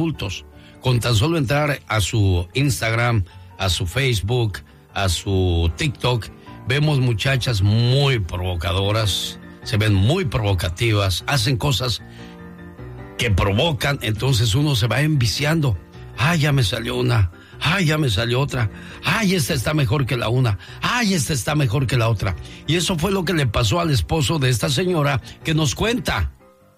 adultos. Con tan solo entrar a su Instagram, a su Facebook, a su TikTok, vemos muchachas muy provocadoras, se ven muy provocativas, hacen cosas que provocan, entonces uno se va enviciando. Ay, ya me salió una, ay, ya me salió otra, ay, esta está mejor que la una, ay, esta está mejor que la otra. Y eso fue lo que le pasó al esposo de esta señora que nos cuenta.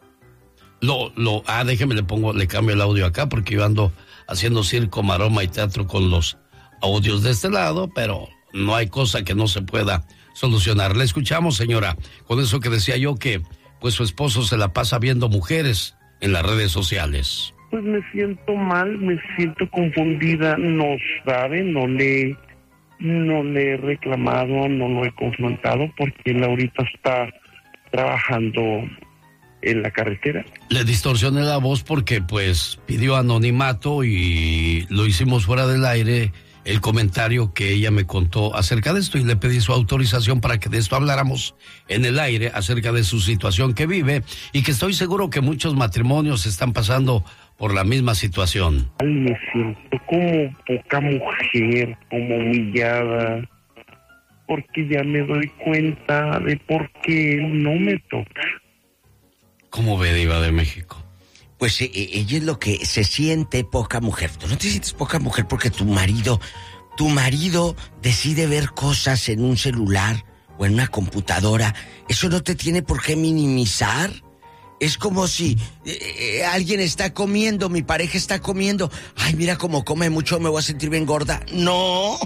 Déjeme le cambio el audio acá porque yo ando haciendo circo, maroma y teatro con los audios de este lado, pero no hay cosa que no se pueda solucionar. Le escuchamos, señora, con eso que decía yo que pues su esposo se la pasa viendo mujeres en las redes sociales. Pues me siento mal, me siento confundida, no sabe, no le he reclamado, no lo he confrontado porque él ahorita está trabajando en la carretera. Le distorsioné la voz porque pues pidió anonimato y lo hicimos fuera del aire, el comentario que ella me contó acerca de esto, y le pedí su autorización para que de esto habláramos en el aire acerca de su situación que vive y que estoy seguro que muchos matrimonios están pasando por la misma situación. Me siento como poca mujer, como humillada, porque ya me doy cuenta de por qué él no me toca. ¿Cómo ve, Diva de México? Pues ella es lo que se siente poca mujer. Tú no te sientes poca mujer porque tu marido decide ver cosas en un celular o en una computadora. Eso no te tiene por qué minimizar. Es como si alguien está comiendo, mi pareja está comiendo. Ay, mira cómo come mucho, me voy a sentir bien gorda. No,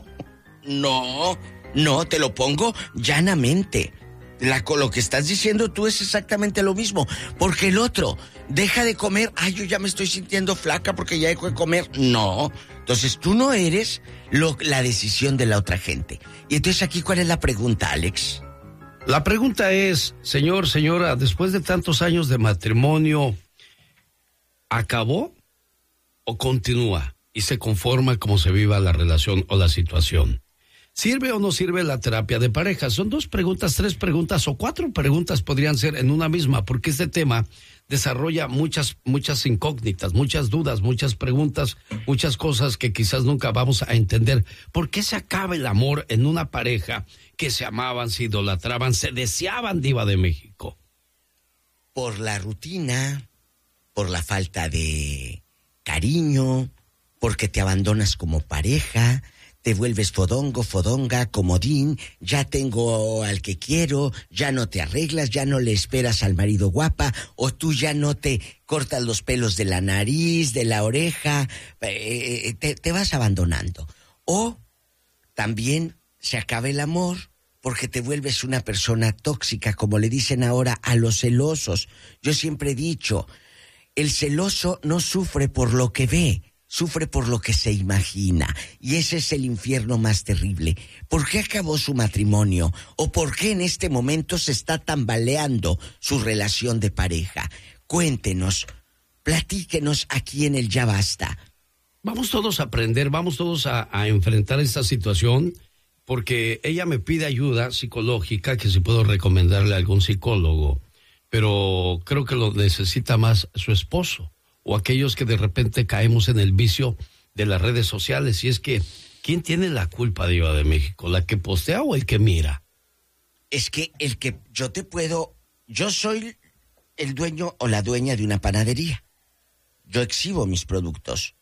te lo pongo llanamente. Lo que estás diciendo tú es exactamente lo mismo. Porque el otro deja de comer. Ay, yo ya me estoy sintiendo flaca porque ya dejo de comer. No. Entonces tú no eres la decisión de la otra gente. Y entonces aquí, ¿cuál es la pregunta, Alex? La pregunta es, señora, después de tantos años de matrimonio, ¿acabó o continúa y se conforma como se viva la relación o la situación? ¿Sirve o no sirve la terapia de pareja? Son 2 preguntas, 3 preguntas o 4 preguntas podrían ser en una misma, porque este tema desarrolla muchas incógnitas, muchas dudas, muchas preguntas, muchas cosas que quizás nunca vamos a entender. ¿Por qué se acaba el amor en una pareja que se amaban, se idolatraban, se deseaban, Diva de México? Por la rutina, por la falta de cariño, porque te abandonas como pareja, te vuelves fodonga, comodín, ya tengo al que quiero, ya no te arreglas, ya no le esperas al marido guapa, o tú ya no te cortas los pelos de la nariz, de la oreja, te vas abandonando. O también se acaba el amor porque te vuelves una persona tóxica, como le dicen ahora a los celosos. Yo siempre he dicho, el celoso no sufre por lo que ve, sufre por lo que se imagina, y ese es el infierno más terrible. ¿Por qué acabó su matrimonio? ¿O por qué en este momento se está tambaleando su relación de pareja? Cuéntenos, platíquenos aquí en el Ya Basta. Vamos todos a aprender, vamos todos a enfrentar esta situación, porque ella me pide ayuda psicológica, que si puedo recomendarle a algún psicólogo, pero creo que lo necesita más su esposo, o aquellos que de repente caemos en el vicio de las redes sociales. Y es que, ¿quién tiene la culpa, Diva de México? ¿La que postea o el que mira? Es que yo soy el dueño o la dueña de una panadería. Yo exhibo mis productos.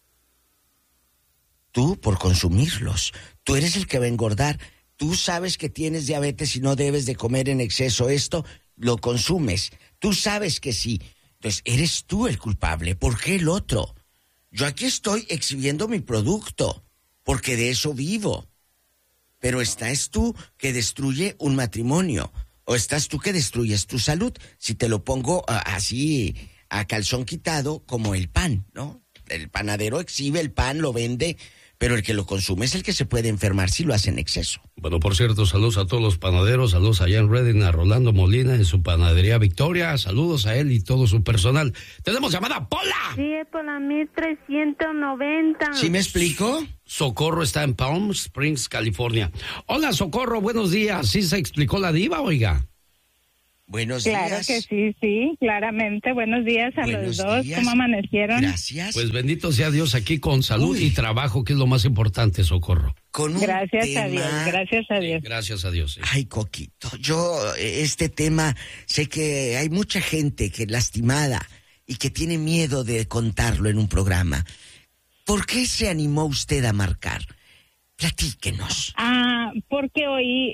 Tú por consumirlos. Tú eres el que va a engordar. Tú sabes que tienes diabetes y no debes de comer en exceso esto, lo consumes. Tú sabes que sí. Entonces, eres tú el culpable. ¿Por qué el otro? Yo aquí estoy exhibiendo mi producto, porque de eso vivo. Pero estás tú que destruye un matrimonio, o estás tú que destruyes tu salud, si te lo pongo así a calzón quitado, como el pan, ¿no? El panadero exhibe el pan, lo vende, pero el que lo consume es el que se puede enfermar si lo hace en exceso. Bueno, por cierto, saludos a todos los panaderos, saludos allá en Redding, a Rolando Molina en su panadería Victoria, saludos a él y todo su personal. ¡Tenemos llamada, Pola! Sí, por la 1390. ¿Sí me explico? Socorro está en Palm Springs, California. Hola, Socorro, buenos días. ¿Sí se explicó la diva, oiga? Buenos Claro días. que sí, claramente. Buenos días a Buenos los dos. días. ¿Cómo amanecieron? Gracias. Pues bendito sea Dios aquí con salud Uy. y trabajo, que es lo más importante, Socorro. Con un Gracias tema... a Dios, gracias a Dios. Gracias a Dios. Sí. Ay, Coquito, yo este tema sé que hay mucha gente que lastimada y que tiene miedo de contarlo en un programa. ¿Por qué se animó usted a marcar? Platíquenos. Porque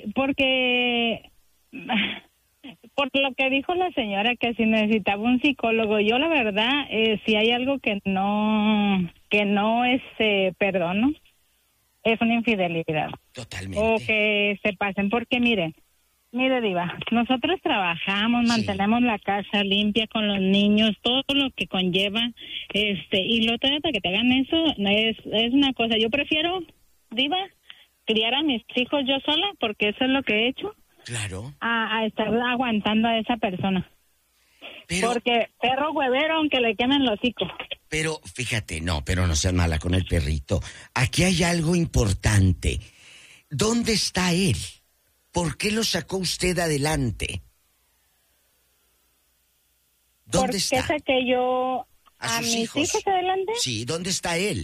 por lo que dijo la señora, que si necesitaba un psicólogo, yo la verdad, si hay algo que no perdono, es una infidelidad. Totalmente. O que se pasen, porque mire Diva, nosotros trabajamos, Sí. mantenemos la casa limpia con los niños, todo lo que conlleva, y luego todavía para que te hagan eso, es una cosa. Yo prefiero, Diva, criar a mis hijos yo sola, porque eso es lo que he hecho, Claro. a estar aguantando a esa persona. Pero, Porque perro huevero, aunque le quemen los hocico. pero fíjate, pero no seas mala con el perrito. Aquí hay algo importante. ¿Dónde está él? ¿Por qué lo sacó usted adelante? ¿Dónde ¿Por qué está? saqué yo ¿A a sus mis hijos? hijos adelante? Sí, ¿dónde está él?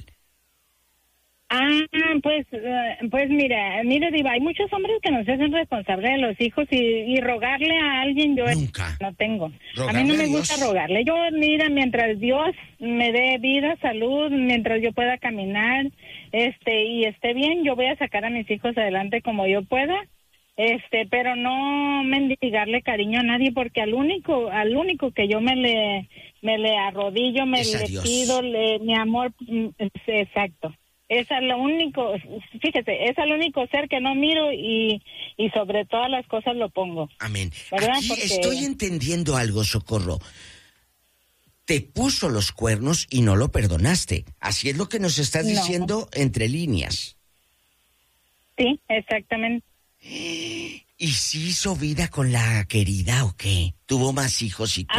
Pues mira, Diva, hay muchos hombres que no se hacen responsables de los hijos y rogarle a alguien yo Nunca. no tengo. Rogarle a mí no a me Dios. gusta rogarle. Yo, mira, mientras Dios me dé vida, salud, mientras yo pueda caminar, y esté bien, yo voy a sacar a mis hijos adelante como yo pueda. Pero no mendigarle cariño a nadie, porque al único que yo me le arrodillo, Es a le Dios. pido, mi amor, exacto. Es el único, fíjese, es el único ser que no miro y sobre todas las cosas lo pongo. Amén. ¿Verdad? Aquí Porque- estoy entendiendo algo, Socorro. Te puso los cuernos y no lo perdonaste. Así es lo que nos estás No. diciendo entre líneas. Sí, exactamente. ¿Y si hizo vida con la querida o qué? ¿Tuvo más hijos y todo?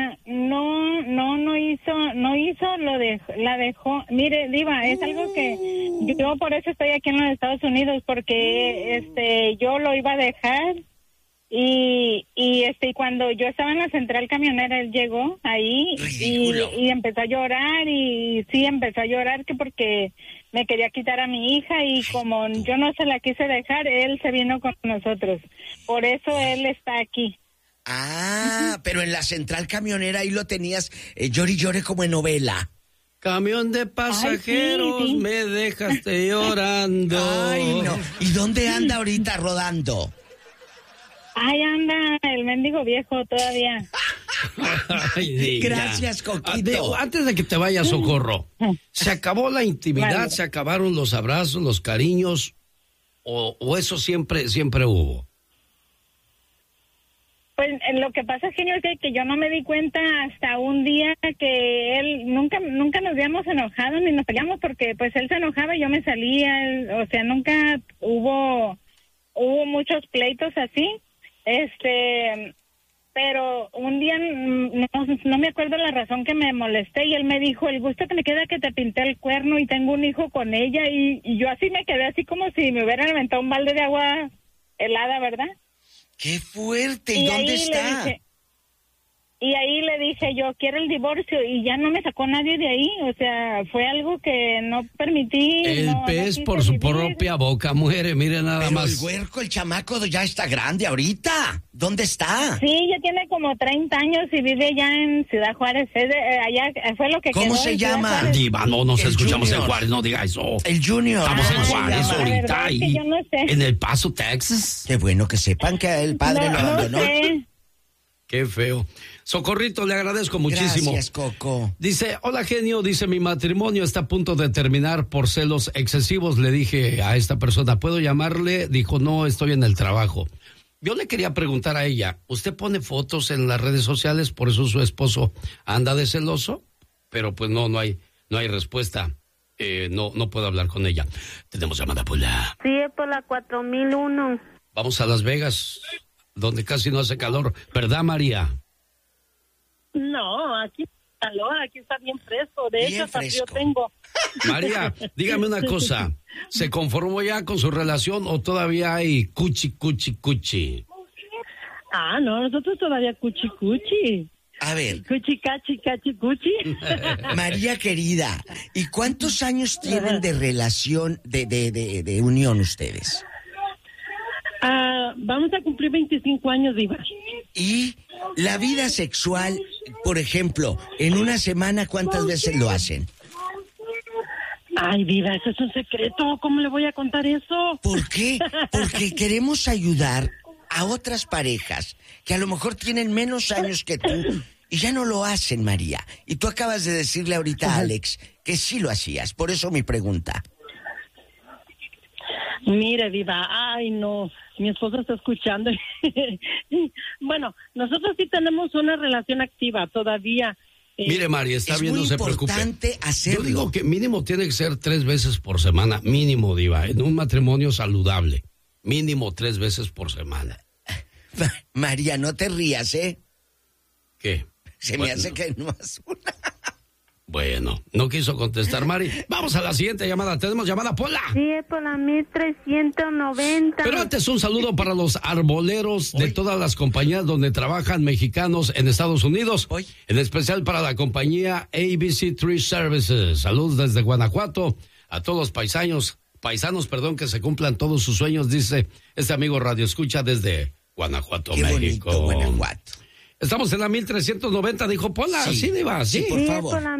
No hizo, la dejó. Mire, Diva, es algo que yo por eso estoy aquí en los Estados Unidos, porque yo lo iba a dejar y cuando yo estaba en la central camionera, él llegó ahí Ridículo. y empezó a llorar, y sí, empezó a llorar que porque me quería quitar a mi hija, y como yo no se la quise dejar, él se vino con nosotros. Por eso él está aquí. Pero en la central camionera ahí lo tenías llore y llore como en novela. Camión de pasajeros, Ay, sí. me dejaste llorando. Ay, no. ¿Y dónde anda ahorita rodando? Ay, anda, el mendigo viejo todavía. Ay, niña. Gracias, Coquito. Antes de que te vayas, Socorro, ¿se acabó la intimidad? Vale. ¿Se acabaron los abrazos, los cariños? ¿O eso siempre hubo? Pues lo que pasa, genio, es que yo no me di cuenta hasta un día que él nunca nos habíamos enojado ni nos peleamos, porque pues él se enojaba y yo me salía, o sea, nunca hubo muchos pleitos así, pero un día no me acuerdo la razón que me molesté, y él me dijo: el gusto que me queda que te pinté el cuerno y tengo un hijo con ella, y yo así me quedé así como si me hubieran aventado un balde de agua helada, ¿verdad? ¡Qué fuerte! ¿Y dónde ahí está? Y ahí le dije yo: quiero el divorcio, y ya no me sacó nadie de ahí, o sea, fue algo que no permití. El no pez quise por su vivir. propia boca muere, mire nada Pero más. el huerco, el chamaco ya está grande ahorita. ¿Dónde está? Sí, ya tiene como 30 años y vive allá en Ciudad Juárez, allá fue lo que ¿Cómo quedó se en Ciudad llama? Juárez. Diva, no nos El escuchamos Junior. en Juárez, no diga eso. El Junior. Estamos en Ah, Juárez la ahorita verdad es que y yo no sé. en El Paso, Texas. Qué bueno que sepan que el padre lo abandonó. No sé. Qué feo. Socorrito, le agradezco muchísimo. Gracias, Coco. Dice: hola, genio, dice, mi matrimonio está a punto de terminar por celos excesivos. Le dije a esta persona: ¿puedo llamarle? Dijo: no, estoy en el trabajo. Yo le quería preguntar a ella: ¿usted pone fotos en las redes sociales, por eso su esposo anda de celoso? Pero pues no hay respuesta. No puedo hablar con ella. Tenemos llamada por la... Sí, es por la 4001. Vamos a Las Vegas, donde casi no hace calor. ¿Verdad, María? No, aquí está calor, aquí está bien fresco. De Bien hecho, hasta frío fresco. tengo. María, dígame una cosa. ¿Se conformó ya con su relación o todavía hay cuchi? No, nosotros todavía cuchi. A ver, Cuchi, cachi, cuchi. María querida, ¿y cuántos años tienen de relación, de unión ustedes? Vamos a cumplir 25 años, Diva. Y la vida sexual, por ejemplo, en una semana, ¿cuántas veces lo hacen? Ay, Diva, eso es un secreto. ¿Cómo le voy a contar eso? ¿Por qué? Porque queremos ayudar a otras parejas que a lo mejor tienen menos años que tú y ya no lo hacen, María. Y tú acabas de decirle ahorita a Alex que sí lo hacías. Por eso mi pregunta. Mire, Diva, ay, no, mi esposo está escuchando. Bueno, nosotros sí tenemos una relación activa todavía. Mire, María, está bien, no se preocupe. Es muy importante hacerlo. Yo digo que mínimo tiene que ser 3 veces por semana, mínimo, Diva, en un matrimonio saludable. Mínimo 3 veces por semana. María, no te rías, ¿eh? ¿Qué? Se me hace que no es una. Bueno, no quiso contestar, Mari. Vamos a la siguiente llamada. Tenemos llamada, Pola. Sí, es por la 1390. Pero antes un saludo para los arboleros de todas las compañías donde trabajan mexicanos en Estados Unidos. En especial para la compañía ABC Tree Services. Saludos desde Guanajuato a todos los paisanos, que se cumplan todos sus sueños, dice este amigo Radio Escucha desde Guanajuato, Qué México. Bonito, Guanajuato. Estamos en la 1390, dijo Pola. Sí, Diva, sí. Sí, por Sí, es favor. por la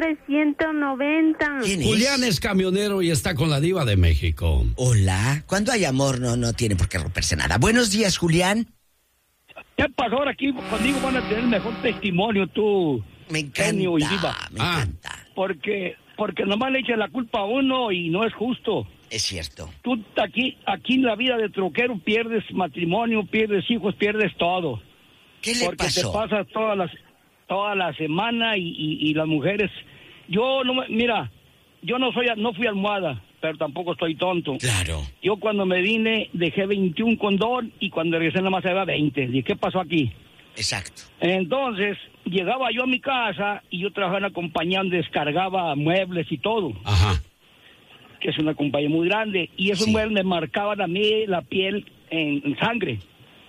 1390. ¿Quién es? Julián es camionero y está con la Diva de México. Hola. Cuando hay amor no tiene por qué romperse nada. Buenos días, Julián. ¿Qué pasó ahora aquí? Conmigo van a tener mejor testimonio tú. Me encanta, Genio y Diva. me encanta. Porque nomás le echan la culpa a uno y no es justo. Es cierto. Tú aquí en la vida de troquero pierdes matrimonio, pierdes hijos, pierdes todo. ¿Qué le Porque pasó? te pasas toda la semana y las mujeres. Yo no fui almohada, pero tampoco estoy tonto. Claro. Yo cuando me vine dejé 21 condón y cuando regresé nada más había 20. Dije, ¿qué pasó aquí? Exacto. Entonces, llegaba yo a mi casa y yo trabajaba en una compañía donde descargaba muebles y todo. Ajá. Que es una compañía muy grande. Y esos Sí. muebles me marcaban a mí la piel en sangre.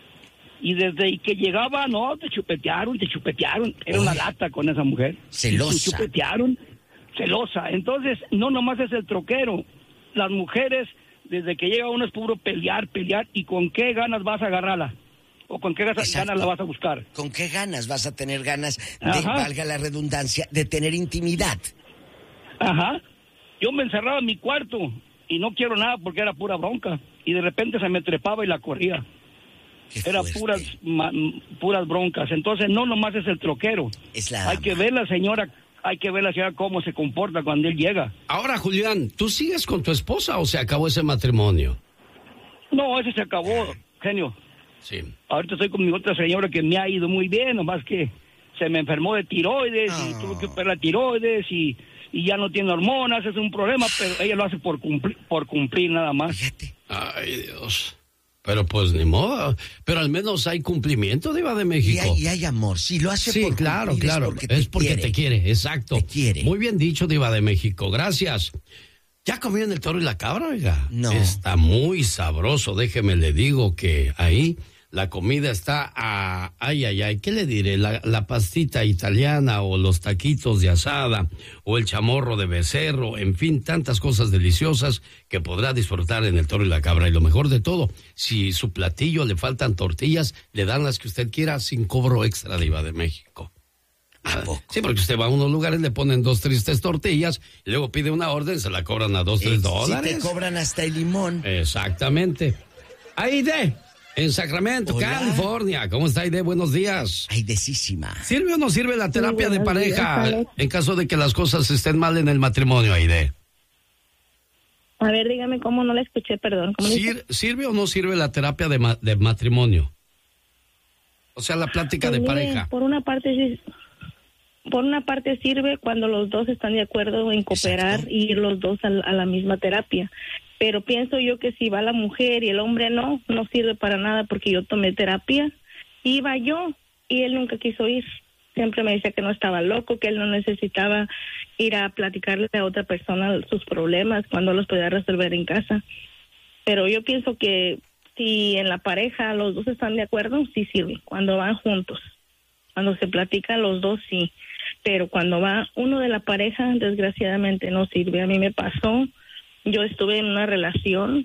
Y desde que llegaba, te chupetearon. Era una lata con esa mujer. Celosa. Te chupetearon, celosa. Entonces, no nomás es el troquero. Las mujeres, desde que llega uno es puro pelear. ¿Y con qué ganas vas a agarrarla? ¿O con qué ganas la vas a buscar? ¿Con qué ganas vas a tener ganas de, Ajá. valga la redundancia, de tener intimidad? Ajá. Yo me encerraba en mi cuarto y no quiero nada porque era pura bronca. Y de repente se me trepaba y la corría. Qué Era fuerte. puras broncas. Entonces no nomás es el troquero. Es la Hay que dama. ver la señora cómo se comporta cuando él llega. Ahora, Julián, ¿tú sigues con tu esposa o se acabó ese matrimonio? No, ese se acabó, genio. Sí. Ahorita estoy con mi otra señora que me ha ido muy bien, nomás que se me enfermó de tiroides y Ah. tuve que operar la tiroides y ya no tiene hormonas, es un problema, pero ella lo hace por cumplir nada más. Fíjate. Ay, Dios. Pero pues ni modo. Pero al menos hay cumplimiento, Diva de Y México. hay amor. Si lo hace Sí, por claro, cumplir, claro. Es porque te quiere, exacto. Te quiere. Muy bien dicho, Diva de México. Gracias. ¿Ya comió en el Toro y la Cabra, oiga? No. Está muy sabroso. Déjeme le digo que ahí la comida está a... Ay. ¿Qué le diré? La pastita italiana o los taquitos de asada o el chamorro de becerro. En fin, tantas cosas deliciosas que podrá disfrutar en el Toro y la Cabra. Y lo mejor de todo, si su platillo le faltan tortillas, le dan las que usted quiera sin cobro extra, Diva de México. ¿A poco? Sí, porque usted va a unos lugares, le ponen 2 tristes tortillas y luego pide una orden, se la cobran a $2, $3. Si te cobran hasta el limón. Exactamente. Aide, en Sacramento, Hola. California. ¿Cómo está, Aide? Buenos días. Aidecísima. ¿Sirve o no sirve la terapia de buenos días, pareja Alex. en caso de que las cosas estén mal en el matrimonio, Aide? A ver, dígame cómo no la escuché, perdón. ¿Cómo dice? ¿Sirve o no sirve la terapia de matrimonio? O sea, la plática de Pues mire, pareja. Por una parte sí. Por una parte sirve cuando los dos están de acuerdo en cooperar Exacto. y ir los dos a la misma terapia. Pero pienso yo que si va la mujer y el hombre no sirve para nada porque yo tomé terapia. Iba yo y él nunca quiso ir. Siempre me decía que no estaba loco, que él no necesitaba ir a platicarle a otra persona sus problemas cuando los podía resolver en casa. Pero yo pienso que si en la pareja los dos están de acuerdo, sí sirve. Cuando van juntos, cuando se platican los dos, sí. Pero cuando va uno de la pareja, desgraciadamente no sirve. A mí me pasó, yo estuve en una relación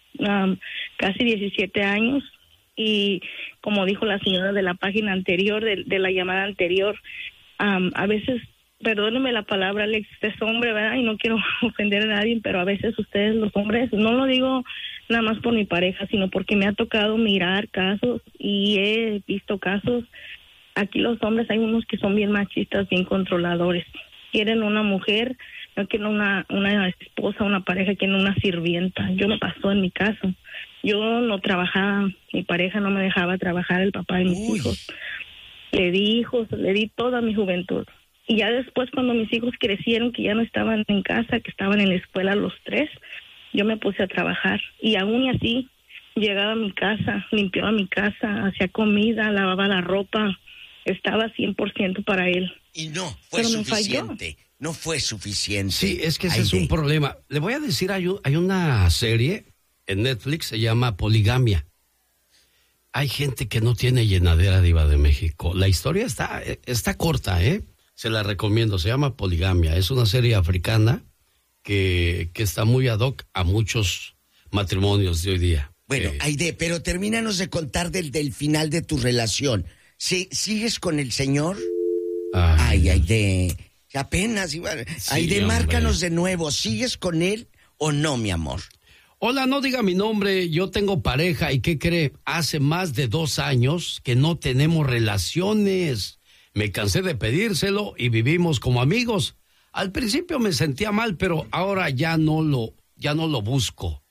casi 17 años y como dijo la señora de la página anterior, de la llamada anterior, a veces, perdóneme la palabra, Alex, usted es hombre, ¿verdad? Y no quiero ofender a nadie, pero a veces ustedes los hombres, no lo digo nada más por mi pareja, sino porque me ha tocado mirar casos y he visto casos. Aquí los hombres hay unos que son bien machistas, bien controladores. Quieren una mujer, no quieren una esposa, una pareja, quieren una sirvienta. Yo me pasó en mi caso. Yo no trabajaba, mi pareja no me dejaba trabajar, el papá de mis hijos. Le di hijos, le di toda mi juventud. Y ya después, cuando mis hijos crecieron, que ya no estaban en casa, que estaban en la escuela los tres, yo me puse a trabajar. Y aún así, llegaba a mi casa, limpiaba mi casa, hacía comida, lavaba la ropa. Estaba 100% para él. Y no fue suficiente. No fue suficiente. Sí, es que ese es un problema. Le voy a decir, hay una serie en Netflix, se llama Poligamia. Hay gente que no tiene llenadera, Diva de México. La historia está corta, ¿eh? Se la recomiendo, se llama Poligamia. Es una serie africana que está muy ad hoc a muchos matrimonios de hoy día. Bueno, Aide, pero termínanos de contar del final de tu relación. ¿Sigues con el señor? Ay, Aide, apenas iba. Sí, Aide, márcanos de nuevo. ¿Sigues con él o no, mi amor? Hola, no diga mi nombre, yo tengo pareja y ¿qué cree? Hace más de 2 años que no tenemos relaciones. Me cansé de pedírselo y vivimos como amigos. Al principio me sentía mal, pero ahora ya no lo busco.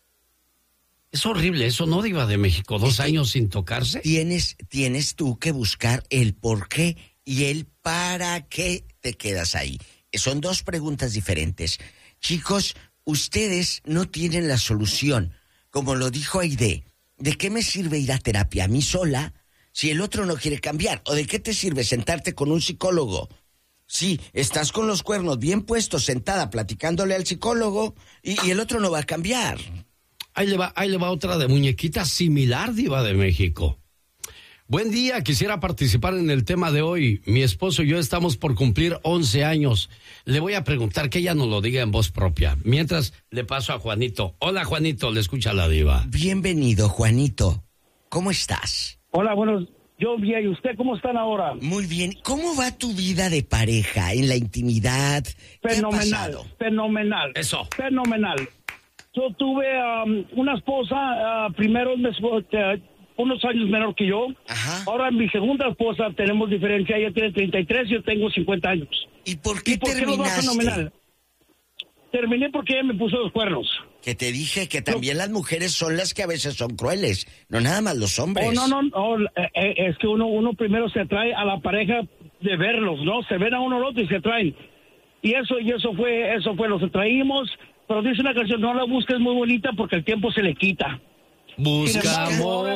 Es horrible eso, ¿no, Diva de México? 2 años sin tocarse. Tienes tú que buscar el por qué y el para qué te quedas ahí. Son 2 preguntas diferentes. Chicos, ustedes no tienen la solución. Como lo dijo Aide, ¿de qué me sirve ir a terapia a mí sola si el otro no quiere cambiar? ¿O de qué te sirve sentarte con un psicólogo? Sí, estás con los cuernos bien puestos, sentada, platicándole al psicólogo y el otro no va a cambiar. Ahí le va otra de muñequita similar, Diva de México. Buen día, quisiera participar en el tema de hoy. Mi esposo y yo estamos por cumplir 11 años. Le voy a preguntar que ella nos lo diga en voz propia. Mientras le paso a Juanito. Hola, Juanito, le escucha la Diva. Bienvenido, Juanito. ¿Cómo estás? Hola, bueno, yo bien. ¿Y usted cómo están ahora? Muy bien. ¿Cómo va tu vida de pareja en la intimidad? Fenomenal, fenomenal. Eso. Fenomenal. Yo tuve una esposa, primero unos años menor que yo. Ajá. Ahora mi segunda esposa tenemos diferencia, ella tiene 33 y yo tengo 50 años. ¿Y por qué terminaste? Nos va fenomenal. Terminé porque ella me puso los cuernos. Que te dije que también las mujeres son las que a veces son crueles, no nada más los hombres. No, es que uno primero se atrae a la pareja de verlos, ¿no? Se ven a uno al otro y se atraen. Y eso fue, nos atraímos. Pero dice una canción, no la busques, muy bonita porque el tiempo se le quita. Busca amor,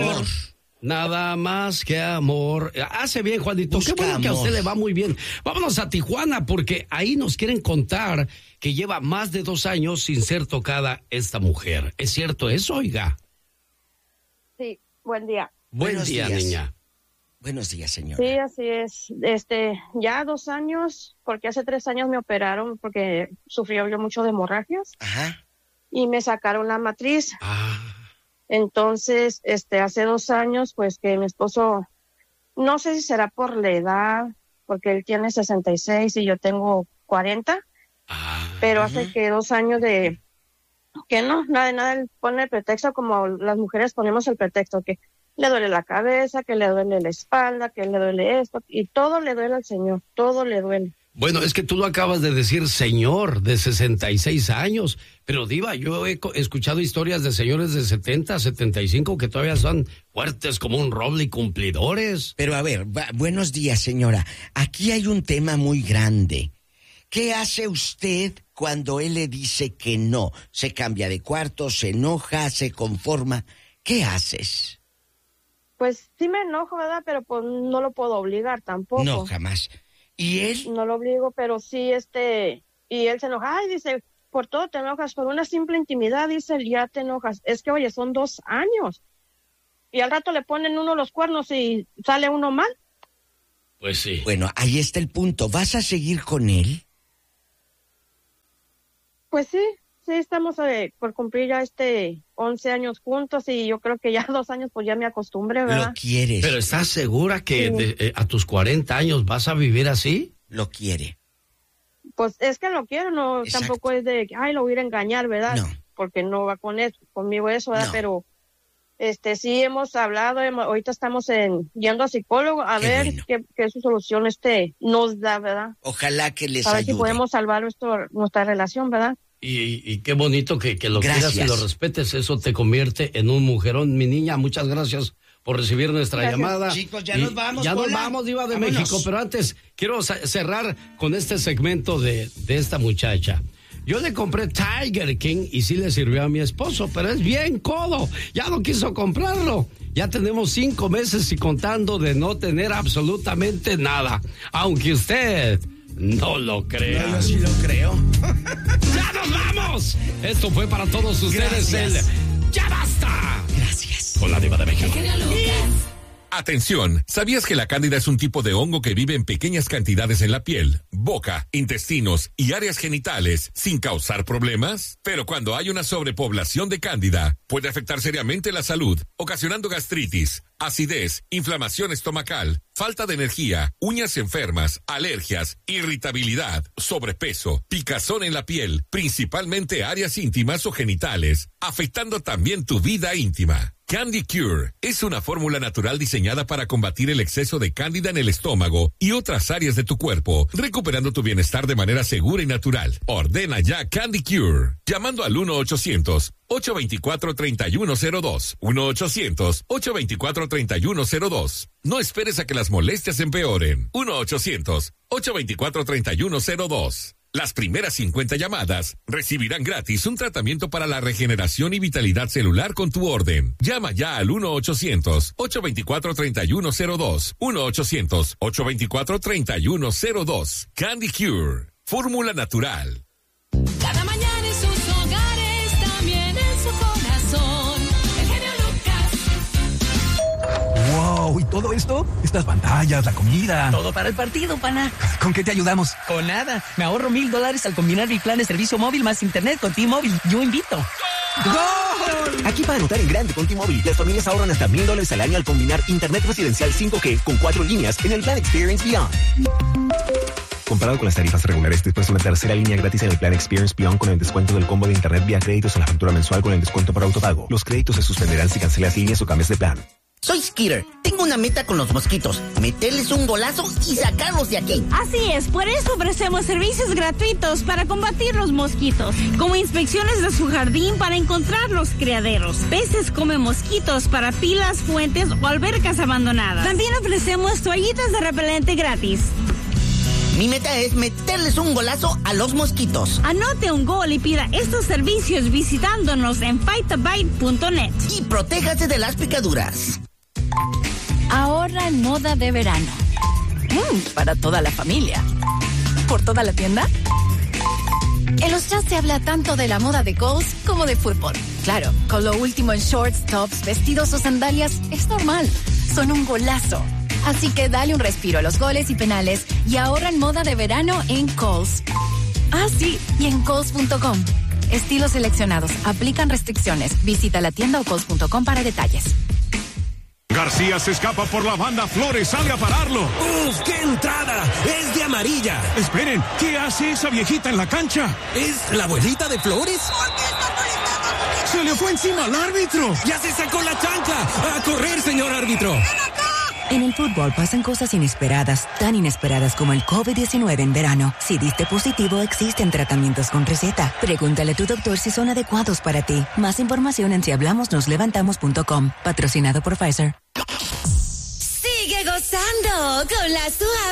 nada más que amor. Hace bien, Juanito. Qué bueno que a usted le va muy bien. Vámonos a Tijuana porque ahí nos quieren contar que lleva más de 2 años sin ser tocada esta mujer. ¿Es cierto eso, oiga? Sí, buen día. Buenos días, niña. Buenos días, señora. Sí, así es. Ya 2 años, porque hace 3 años me operaron porque sufrió yo mucho de hemorragias. Ajá. Y me sacaron la matriz. Ah. Entonces, hace 2 años, pues que mi esposo, no sé si será por la edad, porque él tiene 66 y yo tengo 40. Pero hace que 2 años de que no, nada, él pone el pretexto como las mujeres ponemos el pretexto, que le duele la cabeza, que le duele la espalda, que le duele esto, y todo le duele al señor, todo le duele. Bueno, es que tú lo acabas de decir, señor, de 66 años, pero Diva, yo he escuchado historias de señores de 70, 75 que todavía son fuertes como un roble y cumplidores. Pero a ver, buenos días, señora. Aquí hay un tema muy grande. ¿Qué hace usted cuando él le dice que no? ¿Se cambia de cuarto, se enoja, se conforma? ¿Qué haces? Pues sí me enojo, ¿verdad? Pero pues no lo puedo obligar tampoco. No, jamás. ¿Y él? No lo obligo, pero sí, y él se enoja. Ay, dice, por todo te enojas, por una simple intimidad, dice, ya te enojas. Es que, oye, son 2 años. Y al rato le ponen uno los cuernos y sale uno mal. Pues sí. Bueno, ahí está el punto. ¿Vas a seguir con él? Pues sí, estamos por cumplir ya 11 años juntos y yo creo que ya 2 años pues ya me acostumbré, ¿verdad? Lo quieres. ¿Pero estás segura que a tus 40 años vas a vivir así? Lo quiere. Pues es que lo quiero, no, Exacto. tampoco es de, lo voy a ir a engañar, ¿verdad? No. Porque no va conmigo eso, ¿verdad? No. Pero sí hemos hablado, ahorita estamos yendo a psicólogo a Qué ver bueno. qué su solución nos da, ¿verdad? Ojalá que les A ver ayude. si podemos salvar nuestra relación, ¿verdad? Y qué bonito que lo Gracias. quieras y lo respetes. Eso te convierte en un mujerón. Mi niña, muchas gracias por recibir nuestra Gracias. llamada. Chicos, ya nos vamos, Ya nos Pola. vamos, Diva de Vámonos. México. Pero antes, quiero cerrar con este segmento de esta muchacha. Yo le compré Tiger King y sí le sirvió a mi esposo, pero es bien codo. Ya no quiso comprarlo. Ya tenemos 5 meses y contando de no tener absolutamente nada. Aunque usted no lo crea. No, yo sí lo creo. ¡Ya nos vamos! Esto fue para todos ustedes Gracias. ¡Ya basta! Gracias. Con la Diva de México. Atención, ¿sabías que la cándida es un tipo de hongo que vive en pequeñas cantidades en la piel, boca, intestinos y áreas genitales sin causar problemas? Pero cuando hay una sobrepoblación de cándida, puede afectar seriamente la salud, ocasionando gastritis, acidez, inflamación estomacal, falta de energía, uñas enfermas, alergias, irritabilidad, sobrepeso, picazón en la piel, principalmente áreas íntimas o genitales, afectando también tu vida íntima. Candy Cure es una fórmula natural diseñada para combatir el exceso de cándida en el estómago y otras áreas de tu cuerpo, recuperando tu bienestar de manera segura y natural. Ordena ya Candy Cure, llamando al 1-800-824-3102. 1-800-824-3102. No esperes a que las molestias empeoren. 1-800-824-3102. Las primeras 50 llamadas recibirán gratis un tratamiento para la regeneración y vitalidad celular con tu orden. Llama ya al 1-800-824-3102. 1-800-824-3102. Candy Cure. Fórmula natural. Cada mañana en sus hogares, también en su corazón. El genio Lucas. ¡Wow! ¿Y todo esto? Estas pantallas, la comida. Todo para el partido, pana. ¿Con qué te ayudamos? Con nada. Me ahorro $1,000 al combinar mi plan de servicio móvil más internet con T-Mobile. Yo invito. ¡Gol! Aquí para anotar en grande con T-Mobile, las familias ahorran hasta $1,000 al año al combinar internet residencial 5G con 4 líneas en el plan Experience Beyond. Comparado con las tarifas regulares, después de una tercera línea gratis en el plan Experience Beyond con el descuento del combo de internet vía créditos en la factura mensual con el descuento por autopago. Los créditos se suspenderán si cancelas líneas o cambias de plan. Soy Skitter. Tengo una meta con los mosquitos. Meterles un golazo y sacarlos de aquí. Así es, por eso ofrecemos servicios gratuitos para combatir los mosquitos, como inspecciones de su jardín para encontrar los criaderos. Peces come mosquitos para pilas, fuentes o albercas abandonadas. También ofrecemos toallitas de repelente gratis. Mi meta es meterles un golazo a los mosquitos. Anote un gol y pida estos servicios visitándonos en fightabite.net. Y protéjase de las picaduras. Ahorra en moda de verano. Para toda la familia. ¿Por toda la tienda? En los chats se habla tanto de la moda de Kohl's como de fútbol. Claro, con lo último en shorts, tops, vestidos o sandalias, es normal. Son un golazo. Así que dale un respiro a los goles y penales y ahorra en moda de verano en Kohl's. Ah, sí, y en Kohl's.com. Estilos seleccionados. Aplican restricciones. Visita la tienda o Kohl's.com para detalles. García se escapa por la banda, Flores sale a pararlo. ¡Uf, qué entrada! ¡Es de amarilla! Esperen, ¿qué hace esa viejita en la cancha? ¿Es la abuelita de Flores? ¡Se le fue encima al árbitro! ¡Ya se sacó la chancla! ¡A correr, señor árbitro! En el fútbol pasan cosas inesperadas, tan inesperadas como el COVID-19 en verano. Si diste positivo, existen tratamientos con receta. Pregúntale a tu doctor si son adecuados para ti. Más información en sihablamosnoslevantamos.com. Patrocinado por Pfizer. Sigue gozando con la suave